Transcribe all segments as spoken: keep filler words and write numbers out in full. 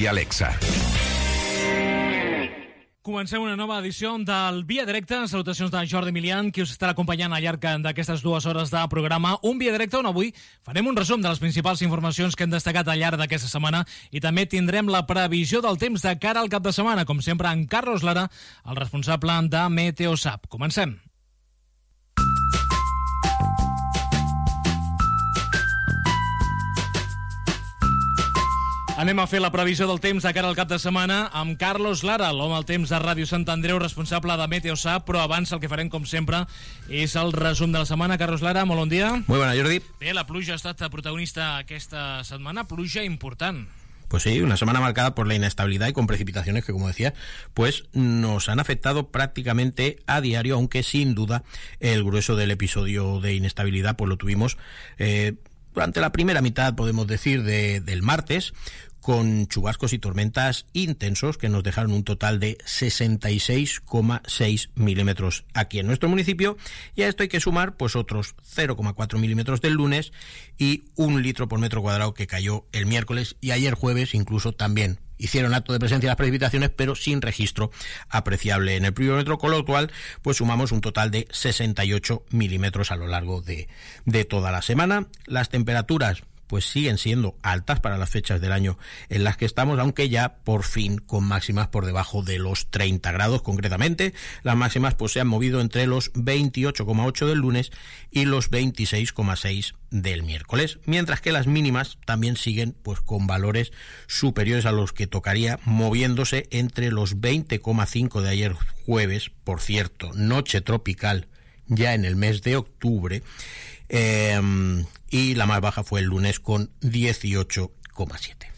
i Alexa. Comencem una nova edició del Via Directa. Salutacions de Jordi Milian, qui us estarà acompanyant al llarg d'aquestes dues hores de programa. Un Via Directa on avui farem un resum de les principals informacions que hem destacat al llarg d'aquesta setmana i també tindrem la previsió del temps de cara al cap de setmana, com sempre en Carlos Lara, el responsable de Meteosat. Comencem. Anem a fer la previsió del temps de cara al cap de setmana amb Carlos Lara, l'home del temps de Ràdio Sant Andreu, responsable de Meteosat, però abans el que farem, com sempre, és el resum de la setmana. Carlos Lara, molt bon dia. Muy buena, Jordi. Bé, la pluja ha estat protagonista aquesta setmana, pluja important. Pues sí, una semana marcada por la inestabilidad y con precipitaciones que, como decía, pues nos han afectado prácticamente a diario, aunque sin duda el grueso del episodio de inestabilidad pues lo tuvimos eh, durante la primera mitad, podemos decir, de, del martes, con chubascos y tormentas intensos que nos dejaron un total de sesenta y seis coma seis milímetros aquí en nuestro municipio, y a esto hay que sumar pues otros cero coma cuatro milímetros del lunes y un litro por metro cuadrado que cayó el miércoles, y ayer jueves incluso también hicieron acto de presencia las precipitaciones, pero sin registro apreciable en el pluviómetro, con lo cual pues sumamos un total de sesenta y ocho milímetros a lo largo de, de toda la semana. Las temperaturas pues siguen siendo altas para las fechas del año en las que estamos, aunque ya por fin con máximas por debajo de los treinta grados. Concretamente, las máximas pues se han movido entre los veintiocho coma ocho del lunes y los veintiséis coma seis del miércoles, mientras que las mínimas también siguen pues con valores superiores a los que tocaría, moviéndose entre los veinte coma cinco de ayer jueves, por cierto, noche tropical ya en el mes de octubre, eh, y la más baja fue el lunes con dieciocho coma siete.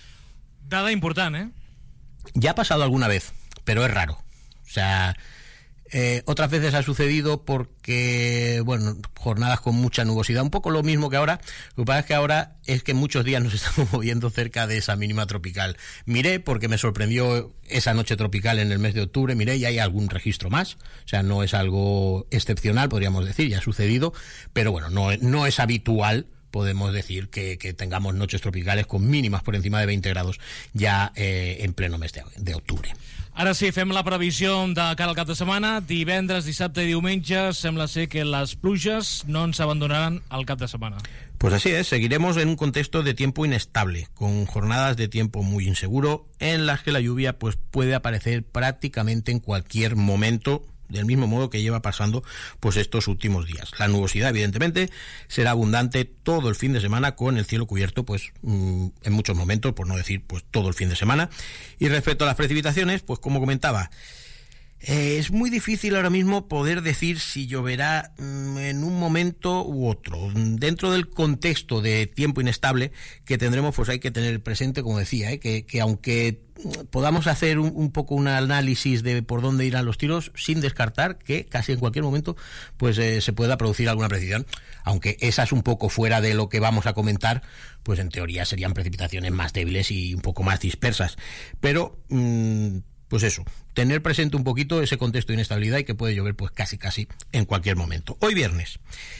Dada important, ¿eh? Ya ha pasado alguna vez, pero es raro. O sea, eh, otras veces ha sucedido porque, bueno, jornadas con mucha nubosidad, un poco lo mismo que ahora. Lo que pasa es que ahora es que muchos días nos estamos moviendo cerca de esa mínima tropical. Miré, porque me sorprendió esa noche tropical en el mes de octubre, miré y hay algún registro más. O sea, no es algo excepcional, podríamos decir, ya ha sucedido, pero bueno, no, no es habitual, podemos decir, que, que tengamos noches tropicales con mínimas por encima de veinte grados ya eh, en pleno mes de, de octubre. Ara sí, fem la previsió de cara al cap de setmana. Divendres, dissabte i diumenge sembla ser que les pluges no ens abandonaran al cap de setmana. Pues así es, seguiremos en un contexto de tiempo inestable, con jornadas de tiempo muy inseguro, en las que la lluvia pues puede aparecer prácticamente en cualquier momento, del mismo modo que lleva pasando pues estos últimos días. La nubosidad, evidentemente, será abundante todo el fin de semana, con el cielo cubierto pues mmm, en muchos momentos, por no decir pues todo el fin de semana. Y respecto a las precipitaciones, pues como comentaba, Eh, es muy difícil ahora mismo poder decir si lloverá mm, en un momento u otro. Dentro del contexto de tiempo inestable que tendremos, pues hay que tener presente, como decía, ¿eh? que, que aunque podamos hacer un, un poco un análisis de por dónde irán los tiros, sin descartar que casi en cualquier momento pues eh, se pueda producir alguna precipitación, aunque esa es un poco fuera de lo que vamos a comentar, pues en teoría serían precipitaciones más débiles y un poco más dispersas. Pero mmm, pues eso, tener presente un poquito ese contexto de inestabilidad y que puede llover pues casi casi en cualquier momento. Hoy viernes,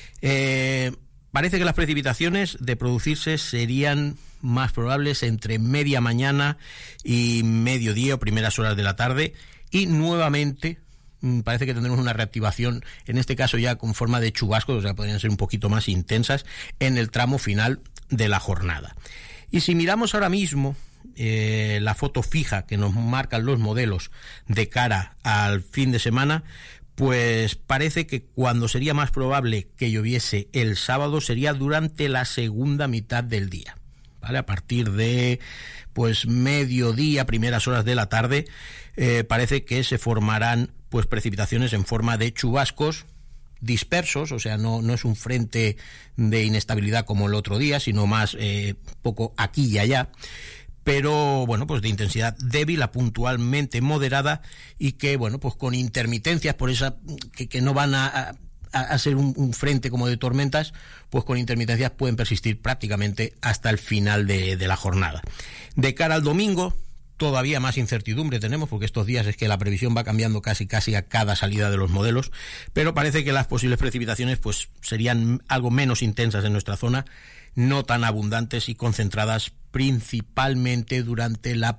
eh, parece que las precipitaciones de producirse serían más probables entre media mañana y mediodía o primeras horas de la tarde, y nuevamente parece que tendremos una reactivación, en este caso ya con forma de chubascos, o sea, podrían ser un poquito más intensas en el tramo final de la jornada. Y si miramos ahora mismo Eh, la foto fija que nos marcan los modelos de cara al fin de semana, pues parece que cuando sería más probable que lloviese el sábado sería durante la segunda mitad del día, ¿vale? A partir de pues mediodía, primeras horas de la tarde, eh, parece que se formarán pues precipitaciones en forma de chubascos dispersos, o sea, no, no es un frente de inestabilidad como el otro día, sino más eh, poco aquí y allá, pero bueno, pues de intensidad débil a puntualmente moderada, y que bueno, pues con intermitencias, por esa que, que no van a, a, a ser un, un frente como de tormentas, pues con intermitencias pueden persistir prácticamente hasta el final de, de la jornada. De cara al domingo, todavía más incertidumbre tenemos, porque estos días es que la previsión va cambiando casi casi a cada salida de los modelos, pero parece que las posibles precipitaciones pues serían algo menos intensas en nuestra zona, no tan abundantes y concentradas principalmente durante la